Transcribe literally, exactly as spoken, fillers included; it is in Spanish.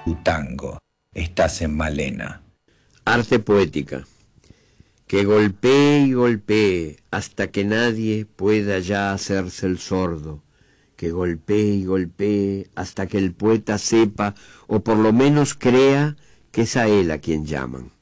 tu tango, estás en Malena. Arte poética. Que golpee y golpee hasta que nadie pueda ya hacerse el sordo. Que golpee y golpee hasta que el poeta sepa, o por lo menos crea, que es a él a quien llaman.